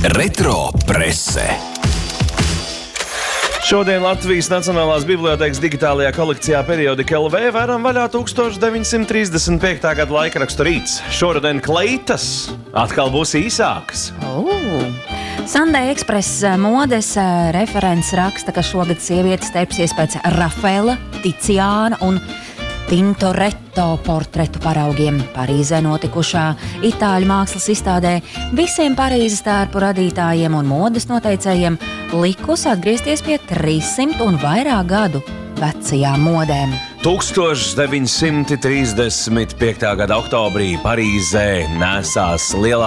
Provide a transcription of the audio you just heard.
Retro prese. Šodien Latvijas Nacionālās bibliotēkas digitālajā kolekcijā Periodika LV varam vaļā 1935. gada laikrakstu Rīts. Šoruden kleitas atkal būs īsākas. Sunday Express modes referents raksta, ka šogad sievietes tepsies pēc Rafaela, Ticiāna un Tintoretto portretu paraugiem. Parīzē notikušā itāļu mākslas izstādē visiem Parīzes tērpu radītājiem un modes noteicējiem likus atgriezties pie 300 un vairāk gadu vecajām modēm. 1935. gada oktobrī Parīzē nesās lielā